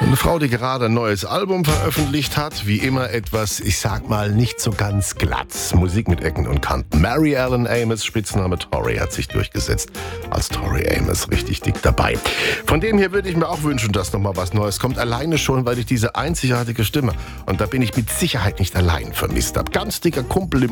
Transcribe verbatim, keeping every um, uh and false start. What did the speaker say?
Eine Frau, die gerade ein neues Album veröffentlicht hat, wie immer etwas, ich sag mal, nicht so ganz glatt. Musik mit Ecken und Kanten. Mary Ellen Amos, Spitzname Tori, hat sich durchgesetzt. Als Tori Amos richtig dick dabei. Von dem hier würde ich mir auch wünschen, dass nochmal was Neues kommt. Alleine schon, weil ich diese einzigartige Stimme, und da bin ich mit Sicherheit nicht allein, vermisst habe. Ganz dicker Kumpel im